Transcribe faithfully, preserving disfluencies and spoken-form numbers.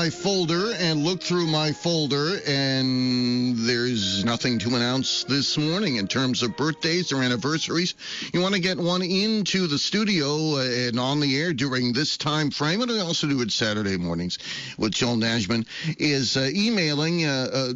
My folder and look through my folder, and there's nothing to announce this morning in terms of birthdays or anniversaries. You want to get one into the studio uh, and on the air during this time frame, and I also do it Saturday mornings with Joel Najman, is uh, emailing uh, uh,